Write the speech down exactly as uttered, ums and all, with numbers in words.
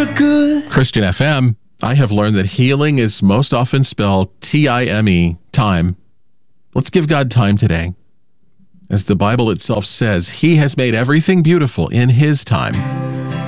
you're good. Christian F M, I have learned that healing is most often spelled T I M E, time. Let's give God time today. As the Bible itself says, He has made everything beautiful in His time.